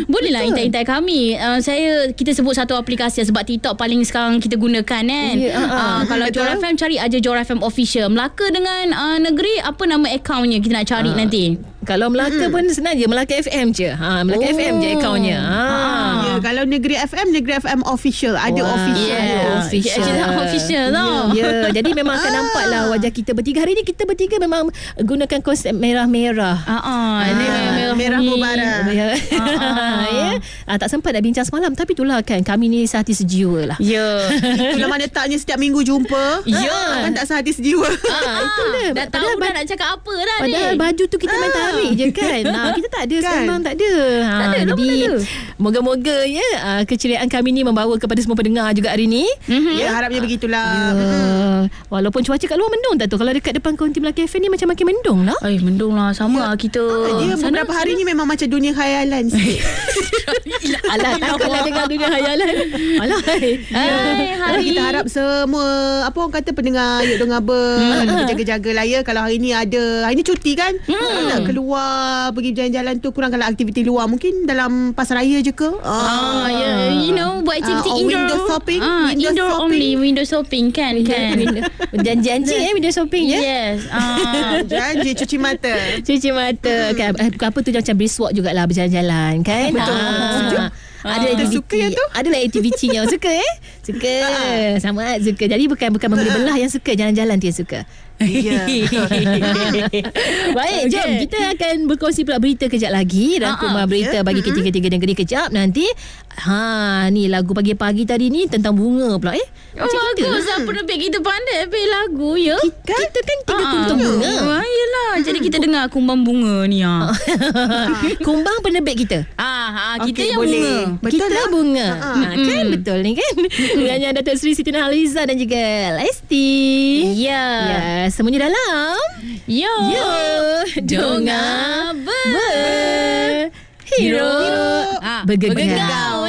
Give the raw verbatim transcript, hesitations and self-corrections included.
Bolehlah intai-intai kami. Uh, saya kita sebut satu aplikasi sebab TikTok paling sekarang kita gunakan kan. Yeah, uh, uh. Uh, kalau Johor F M cari aja Johor F M official. Melaka dengan uh, negeri apa nama akaunnya kita nak cari uh. nanti. Kalau Melaka hmm. pun senang je, Melaka F M je. Ha, Melaka oh. F M je akaunnya. Ha. Ya, kalau Negeri F M, Negeri F M official. Ada wow. official. Yeah. Official. Kita official tau. Ya, yeah. Jadi memang akan nampaklah wajah kita bertiga. Hari ni kita bertiga memang gunakan konsep merah-merah. Ha ah, ini merah merah mubara. Ya. Ah, tak sempat dah bincang semalam, tapi itulah kan kami ni sehati sejiwa lah. Ya. Itulah mana taknya setiap minggu jumpa. Ya. Kan tak sehati sejiwa. Ah, itu dia. Dah tahu dah nak cakap apa dah ni. Padahal baju tu kita main tarik je kan. Nah, kita tak ada kan? Sekarang tak ada. Ha, tak ada. Jadi moga-moga ya uh, keceriaan kami ni membawa kepada semua pendengar juga hari ni. Mm-hmm. Ya, harapnya begitulah. Ya. Mm-hmm. Walaupun cuaca kat luar mendung tak tu. Kalau dekat depan Konti Melaka F M ni macam makin mendung lah. Ay, mendung lah sama ya. Kita. Dia sana, beberapa hari sana. Ni memang macam dunia khayalan sikit. Alah, takutlah dengan dunia khayalan. Alah. Ya. Hari kita harap semua apa orang kata pendengar Yuk Dong Aba hmm. jaga-jaga lah ya. Kalau hari ni ada, hari ni cuti kan? Hmm. Nak keluar pergi jalan-jalan tu, kurangkanlah aktiviti luar. Mungkin dalam pasaraya je ke? Ah, ya, yeah. You know, buat aktiviti uh, indoor. Window shopping. Ah, window indoor shopping. only. Window shopping kan, kan. Janji-janji eh window shopping ya. Yes. Ah, janji cuci mata. Cuci mata kan. Apa tu macam brisk walk jugalah berjalan-jalan kan. Betul. Ah. Ah, ada aktiviti suka yang tu? Adalah aktivitinya. Suka eh? Suka. Ah. Sama suka. Jadi bukan bukan membeli belah yang suka, jalan-jalan tu yang suka. Ya. Baik, okay. Jom kita akan berkongsi pula berita kejap lagi. Rangkuman berita yeah. bagi ketiga-tiga negeri kejap nanti. Ha, ni lagu pagi-pagi tadi ni tentang bunga pula eh. Oh, bagus lah penerbit kita pandai pilih lagu ya. Kita, kita kan tinggal kumbang bunga. Ah, yelah. Jadi kita dengar kumbang bunga ni ah. Kumbang penerbit kita. Ah, ah kita okay, yang boleh. bunga. Betul kita lah. Bunga. Ha, ha, kan mm. betul ni kan. Dengannya Datuk Seri Siti Nurhaliza dan juga Lesti. Ya. Ya, semuanya dalam Yo, Yo Dong Aba Hero, Hero. Ah, Bergegar.